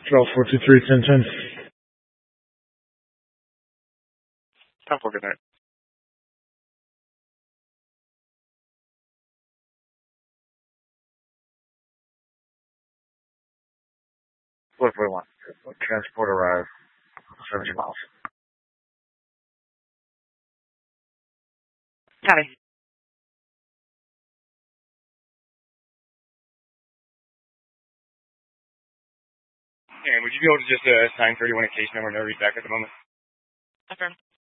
Travel 423, 1010. 10-4, good night. Flip 41. Transport arrive. 70 miles. Copy. And would you be able to just assign 31 a case number and no read back at the moment? Affirm.